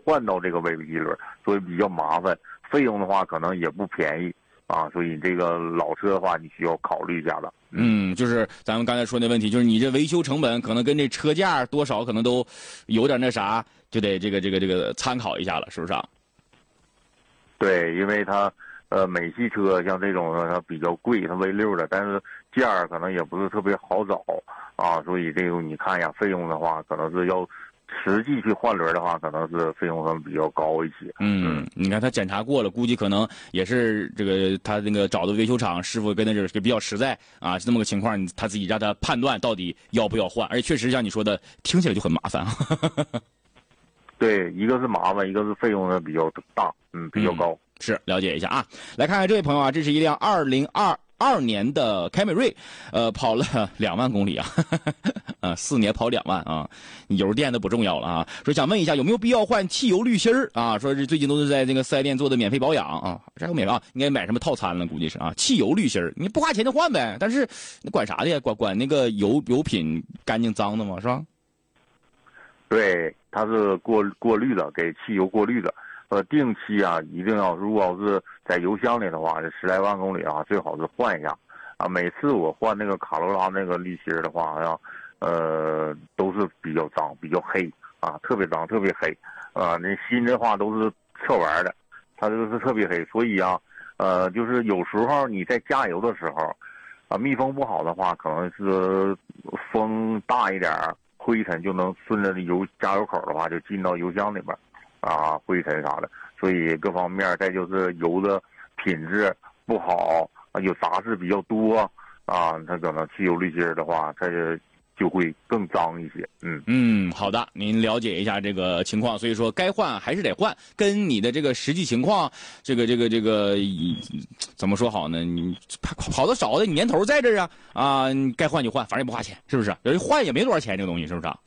换到这个 VVT 轮，所以比较麻烦，费用的话可能也不便宜啊，所以这个老车的话你需要考虑一下了。 就是咱们刚才说那问题，就是你这维修成本可能跟这车价多少可能都有点那啥，就得这个参考一下了，是不是啊？ 对，因为它美系车像这种它比较贵，它 V6的，但是价可能也不是特别好找啊，所以这个你看一下费用的话，可能是要实际去换轮的话，可能是费用上比较高一些。 你看他检查过了，估计可能也是这个他那个找的维修厂师傅跟他这比较实在啊，是这么个情况，他自己让他判断到底要不要换，而且确实像你说的，听起来就很麻烦。 对，一个是麻烦，一个是费用呢比较大，比较高。 是了解一下啊，来看看这位朋友啊，这是一辆2022年的凯美瑞，跑了2万公里啊，4年跑2万啊，油电的不重要了啊。说想问一下有没有必要换汽油滤芯儿啊？说是最近都是在这个4S店做的免费保养啊，这还有免费啊，应该买什么套餐了？估计是啊，汽油滤芯儿你不花钱就换呗，但是你管啥的呀？管那个油品干净脏的吗？是吧？ 对，它是过滤的，给汽油过滤的。定期啊，一定要，如果要是在油箱里的话，这10来万公里啊，最好是换一下啊。每次我换那个卡罗拉那个滤芯的话，好像都是比较脏、比较黑啊，特别脏、特别黑啊。那新的话都是侧弯的，它这个是特别黑，所以啊，就是有时候你在加油的时候啊，密封不好的话，可能是风大一点，灰尘就能顺着加油口的话就进到油箱里边。啊，灰尘啥的，所以各方面，再就是油的品质不好，有杂质比较多啊，它可能汽油滤芯的话，它就会更脏一些。 好的，您了解一下这个情况，所以说该换还是得换，跟你的这个实际情况，这个怎么说好呢？你跑的少的，你年头在这啊，你该换就换，反正也不花钱，是不是？有人换也没多少钱，这个东西是不是啊？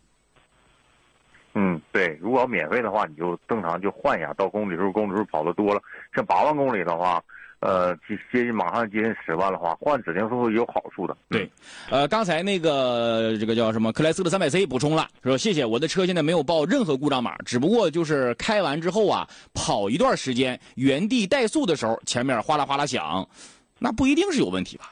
对，如果要免费的话，你就正常就换一下，到公里数跑得多了，像8万公里的话，马上接近10万的话，换指定是会有好处的。 对，刚才那个这个叫什么克莱斯勒 300C 补充了，说谢谢，我的车现在没有报任何故障码，只不过就是开完之后啊，跑一段时间原地怠速的时候，前面哗啦哗啦响，那不一定是有问题吧？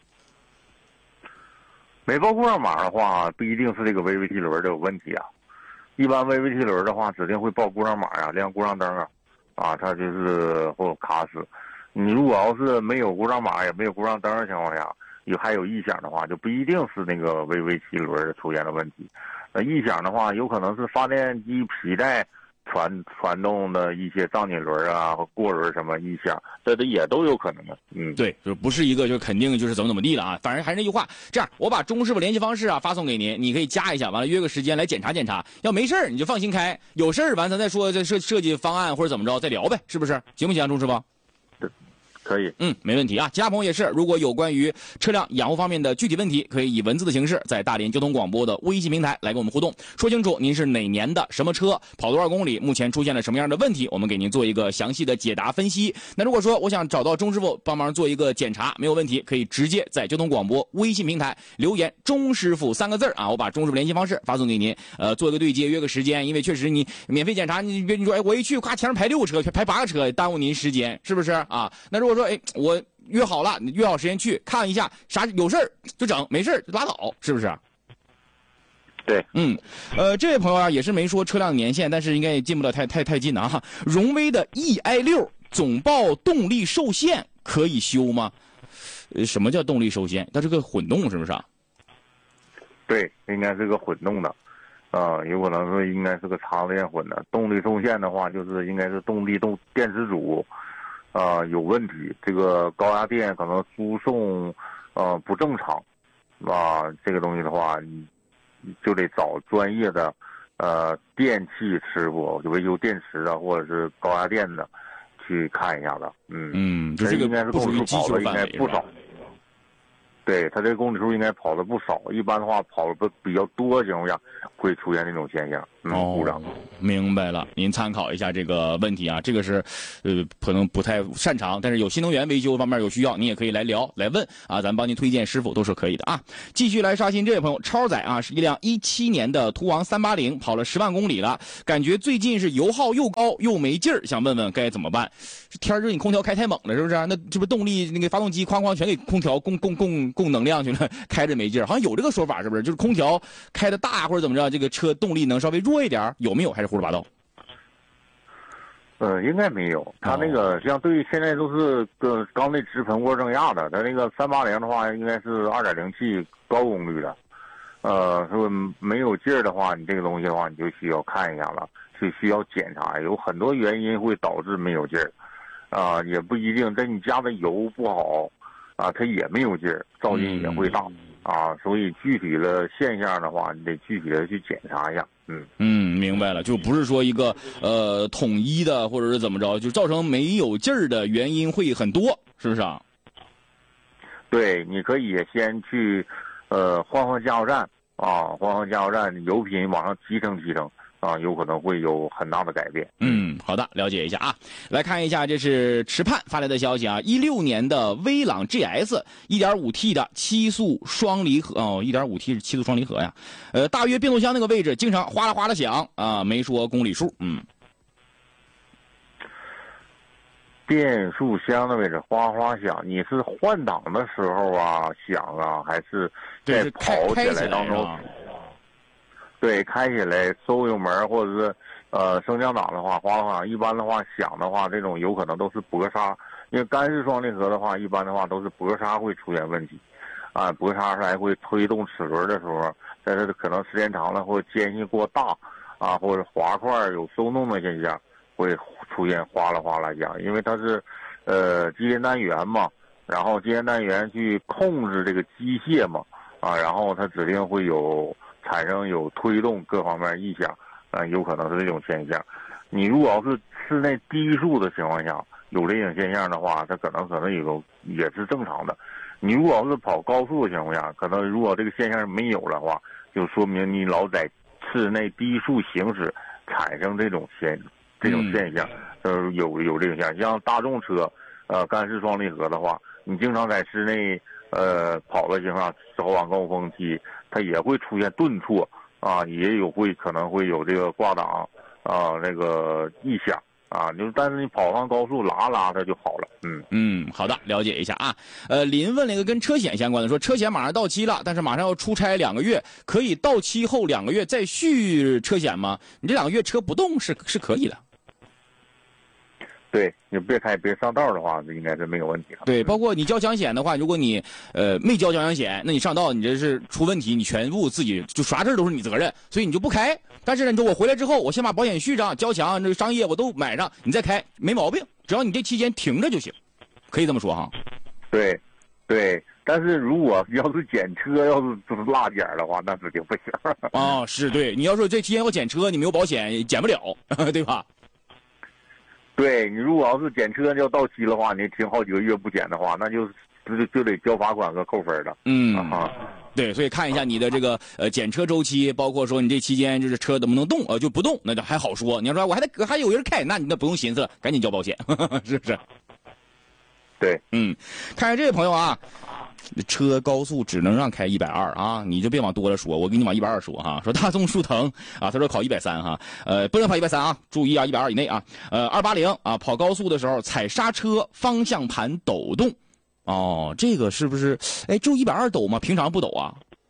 没报故障码的话，不一定是这个 VVT 轮的有问题啊。一般 VVT 轮的话，指定会报故障码啊，亮故障灯啊，它就是会有卡死。你如果要是没有故障码也没有故障灯的情况下，还有异响的话，就不一定是那个 VVT 轮出现的问题。异响的话，有可能是发电机皮带传动的一些脏紧轮啊和过轮什么异响，这也都有可能的。 对，就不是一个就肯定就是怎么地了啊。反正还是那句话，这样我把钟师傅联系方式啊发送给您，你可以加一下，完了约个时间来检查检查。要没事你就放心开，有事完咱再说这设计方案或者怎么着再聊呗，是不是？行不行啊，钟师傅？ 可以， 没问题啊。其他朋友也是，如果有关于车辆养护方面的具体问题，可以以文字的形式在大连交通广播的微信平台来跟我们互动，说清楚您是哪年的什么车，跑多少公里，目前出现了什么样的问题，我们给您做一个详细的解答分析。那如果说我想找到钟师傅帮忙做一个检查，没有问题，可以直接在交通广播微信平台留言钟师傅3个字啊，我把钟师傅联系方式发送给您，做一个对接，约个时间，因为确实你免费检查，你说我一去咔前面排6个车，排8个车，耽误您时间，是不是啊？那如果说我约好了，你约好时间去看一下，啥有事就整，没事就拉倒，是不是？ 对， 这位朋友啊也是没说车辆年限，但是应该也进不了太近啊哈。荣威的 EI6总报动力受限可以修吗？什么叫动力受限？它是个混动是不是啊？ 对，应该是个混动的，有可能是应该是个插电混的。动力受限的话，就是应该是电池组有问题，这个高压电可能输送不正常啊，这个东西的话，你就得找专业的电器师傅，就维修电池的或者是高压电的去看一下子。 就这个应该是公里数跑的应该不少。对，他这个公里数应该跑的不少，一般的话跑的比较多的情况下会出现这种现象。 故障。 明白了，您参考一下这个问题啊，这个是，可能不太擅长，但是有新能源维修方面有需要，你也可以来聊来问啊，咱帮您推荐师傅都是可以的啊。继续来刷新这位朋友超仔啊，是一辆17年的途昂380，跑了10万公里了，感觉最近是油耗又高又没劲儿，想问问该怎么办？天热你空调开太猛了是不是？那这不动力那个发动机哐哐全给空调供能量去了，开着没劲儿，好像有这个说法是不是？就是空调开的大或者怎么着，这个车动力能稍微弱一点，有没有？还是胡说八道？ 应该没有。它那个像对现在都是缸内直喷涡正压的，它那个380的话应该是2.0T高功率的。说没有劲儿的话，你这个东西的话你就需要看一下了，是需要检查，有很多原因会导致没有劲儿，也不一定。但你加的油不好，它也没有劲儿，噪音也会大。所以具体的现象的话，你得具体的去检查一下。 明白了，就不是说一个统一的或者是怎么着，就造成没有劲儿的原因会很多，是不是啊？ 对，你可以先去换加油站换加油站，油品往上提升有可能会有很大的改变。 好的，了解一下啊。来看一下，这是池畔发来的消息啊，16年的威朗 GS 1.5T 的7速双离合1.5T 是7速双离合呀。大约变速箱那个位置经常哗啦哗啦响啊，没说公里数。 变速箱的位置哗哗响，你是换挡的时候响还是在跑起来当中？对，开起来收油门或者是升降档的话，哗啦哗啦，一般的话响的话，这种有可能都是泊刹，因为干式双离合的话，一般的话都是泊刹会出现问题，泊刹还会推动齿轮的时候，但是可能时间长了或者间隙过大或者滑块有松动的现象，会出现哗啦哗啦响，因为它是机械单元嘛，然后机械单元去控制这个机械嘛，然后它指定会产生有推动各方面异响，有可能是这种现象。你如果要是室内低速的情况下有这种现象的话，它可能也是正常的。你如果要是跑高速的情况下，可能如果这个现象没有的话，就说明你老在室内低速行驶产生这种现象，有这种现象。像大众车，干式双离合的话，你经常在室内跑的情况下，早晚高峰期它也会出现顿挫也可能会有这个挂档那个异响但是你跑上高速拉它就好了。 好的，了解一下啊。林问了一个跟车险相关的，说车险马上到期了，但是马上要出差2个月，可以到期后2个月再续车险吗？你这2个月车不动是可以的。 对，你别上道的话，应该是没有问题了。 对，包括你交强险的话，如果你没交交强险，那你上道你这是出问题，你全部自己就啥事都是你责任，所以你就不开。但是呢，你说我回来之后，我先把保险续上，交强这个商业我都买上，你再开没毛病，只要你这期间停着就行，可以这么说哈。 对，但是如果要是检车要是落检的话，那指定不行。 是对，你要说这期间要检车，你没有保险检不了，对吧？ 对，你如果要是检车要到期的话，你停好几个月不检的话，那就得交罚款和扣分的。 对，所以看一下你的这个检车周期，包括说你这期间就是车能不能动就不动，那就还好说。你要说我还有人开，那你不用寻思了，赶紧交保险，是不是？ 对， 看看这位朋友啊，车高速只能让开120你就别往多了说，我给你往120说哈。说大众速腾他说考130哈，不能跑130注意120以内280跑高速的时候踩刹车方向盘抖动。这个是不是只有120抖吗？平常不抖啊？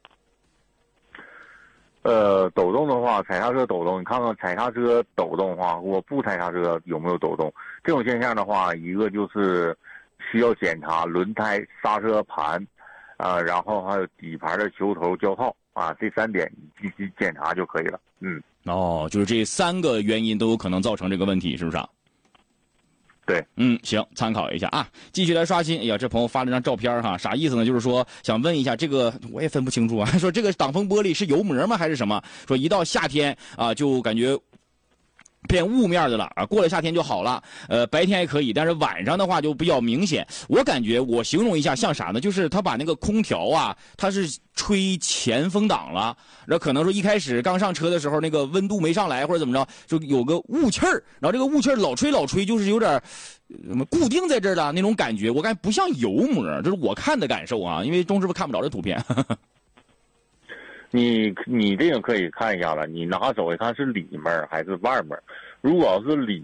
抖动的话，踩刹车抖动，你看看踩刹车抖动的话，或不踩刹车有没有抖动？这种现象的话，一个就是需要检查轮胎、刹车盘，然后还有底盘的球头胶套这3点你去检查就可以了。 就是这3个原因都有可能造成这个问题，是不是啊？ 对， 行，参考一下啊。继续来刷新。哎呀，这朋友发了张照片哈，啥意思呢？就是说想问一下，这个我也分不清楚啊。说这个挡风玻璃是油膜吗还是什么？说一到夏天就感觉偏雾面的了啊，过了夏天就好了。白天还可以，但是晚上的话就比较明显。我感觉我形容一下像啥呢？就是他把那个空调啊，它是吹前风挡了，然后可能说一开始刚上车的时候那个温度没上来或者怎么着，就有个雾气儿，然后这个雾气儿老吹，就是有点固定在这儿的那种感觉，我感觉不像油膜，这是我看的感受啊，因为钟师傅看不着这图片。 你这个可以看一下了，你拿手一看是里面还是外面？如果要是里